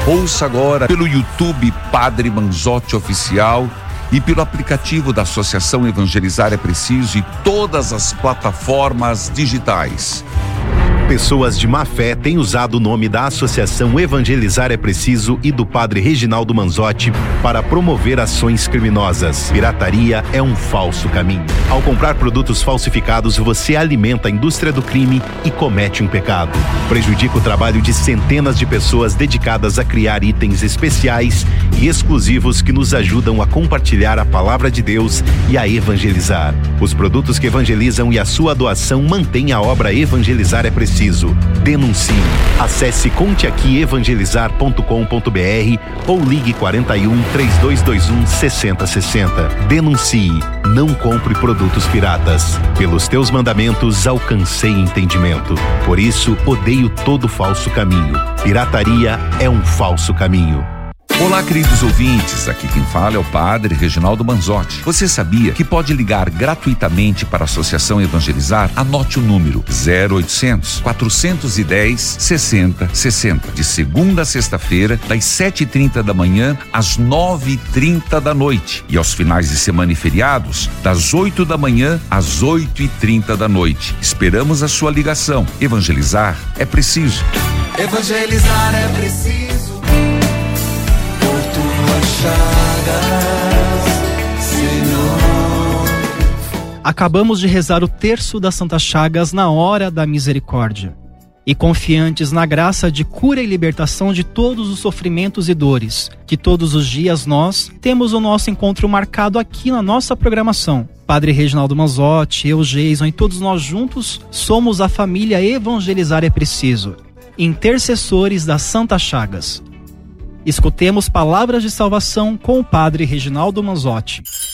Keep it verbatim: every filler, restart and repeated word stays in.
Ouça agora pelo YouTube Padre Manzotti Oficial e pelo aplicativo da Associação Evangelizar é Preciso e todas as plataformas digitais. Pessoas de má fé têm usado o nome da Associação Evangelizar é Preciso e do Padre Reginaldo Manzotti para promover ações criminosas. Pirataria é um falso caminho. Ao comprar produtos falsificados, você alimenta a indústria do crime e comete um pecado. Prejudica o trabalho de centenas de pessoas dedicadas a criar itens especiais e exclusivos que nos ajudam a compartilhar a palavra de Deus e a evangelizar. Os produtos que evangelizam e a sua doação mantêm a obra Evangelizar é Preciso. Denuncie. Acesse conte aqui evangelizar ponto com ponto br ou ligue quarenta e um, três dois dois um, sessenta sessenta. Denuncie. Não compre produtos piratas. Pelos teus mandamentos alcancei entendimento. Por isso odeio todo falso caminho. Pirataria é um falso caminho. Olá, queridos ouvintes, aqui quem fala é o Padre Reginaldo Manzotti. Você sabia que pode ligar gratuitamente para a Associação Evangelizar? Anote o número zero oitocentos, quatrocentos e dez, sessenta sessenta, de segunda a sexta-feira, das sete e trinta da manhã às nove e trinta da noite, e aos finais de semana e feriados, das oito da manhã às oito e trinta da noite. Esperamos a sua ligação. Evangelizar é preciso. Evangelizar é preciso. Acabamos de rezar o terço das Santas Chagas na hora da misericórdia. E confiantes na graça de cura e libertação de todos os sofrimentos e dores, que todos os dias nós temos o nosso encontro marcado aqui na nossa programação. Padre Reginaldo Manzotti, eu, Geison e todos nós juntos somos a família Evangelizar é Preciso, intercessores das Santas Chagas. Escutemos palavras de salvação com o Padre Reginaldo Manzotti.